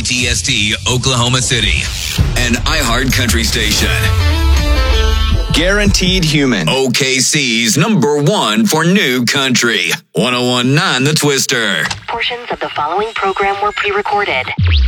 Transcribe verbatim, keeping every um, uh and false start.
T S T, Oklahoma City. An iHeart Country station. Guaranteed Human. O K C's number one for new country. one oh one point nine The Twister. Portions of the following program were pre-recorded.